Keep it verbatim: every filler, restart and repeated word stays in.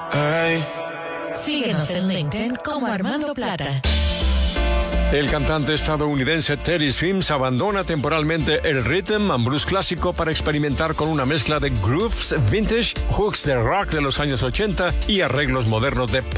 Hey. Síguenos en LinkedIn como Armando Plata. El cantante estadounidense Teddy Swims abandona temporalmente el rhythm and blues clásico para experimentar con una mezcla de grooves vintage, hooks de rock de los años ochenta y arreglos modernos de